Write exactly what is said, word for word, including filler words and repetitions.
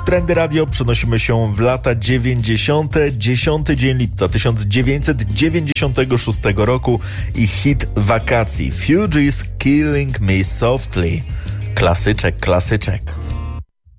Trendy Radio przenosimy się w lata dziewięćdziesiąte. dziesiąty dzień lipca tysiąc dziewięćset dziewięćdziesiątego szóstego roku i hit wakacji Fugees Killing Me Softly. Klasyczek, klasyczek.